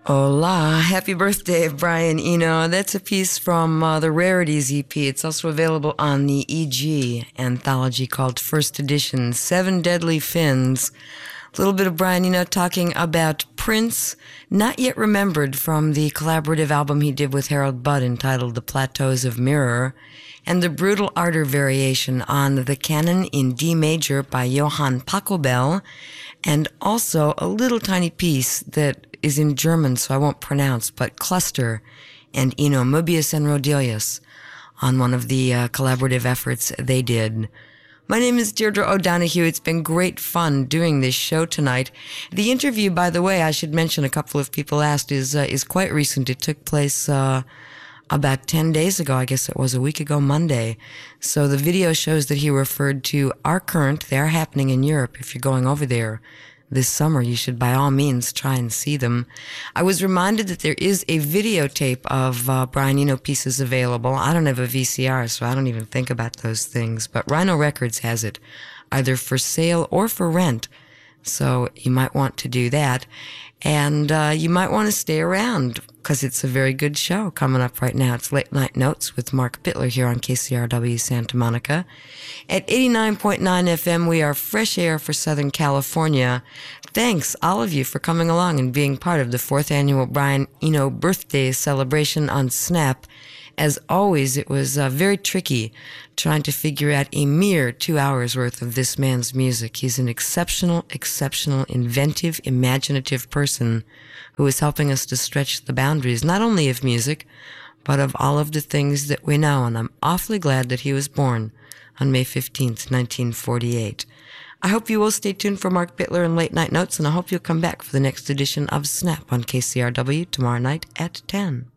Hola, happy birthday, Brian Eno. That's a piece from the Rarities EP. It's also available on the EG anthology called First Edition, Seven Deadly Fins. A little bit of Brian Eno talking about Prince, not yet remembered, from the collaborative album he did with Harold Budd entitled The Plateaus of Mirror, and the Brutal Ardor variation on the Canon in D major by Johann Pachelbel, and also a little tiny piece that is in German, so I won't pronounce, but Cluster and Eno, Moebius and Rodelius, on one of the collaborative efforts they did. My name is Deirdre O'Donoghue. It's been great fun doing this show tonight. The interview, by the way, I should mention, a couple of people asked, is quite recent. It took place about 10 days ago. I guess it was a week ago Monday. So the video shows that he referred to are current. They are happening in Europe. If you're going over there this summer, you should by all means try and see them. I was reminded that there is a videotape of Brian Eno pieces available. I don't have a VCR, so I don't even think about those things. But Rhino Records has it, either for sale or for rent. So you might want to do that. And you might want to stay around, because it's a very good show coming up right now. It's Late Night Notes with Mark Bittler here on KCRW Santa Monica. At 89.9 FM, we are fresh air for Southern California. Thanks, all of you, for coming along and being part of the 4th annual Brian Eno birthday celebration on Snap. As always, it was very tricky trying to figure out a mere 2 hours worth of this man's music. He's an exceptional, inventive, imaginative person who is helping us to stretch the boundaries, not only of music, but of all of the things that we know. And I'm awfully glad that he was born on May 15th, 1948. I hope you will stay tuned for Mark Bittler and Late Night Notes, and I hope you'll come back for the next edition of Snap on KCRW tomorrow night at 10.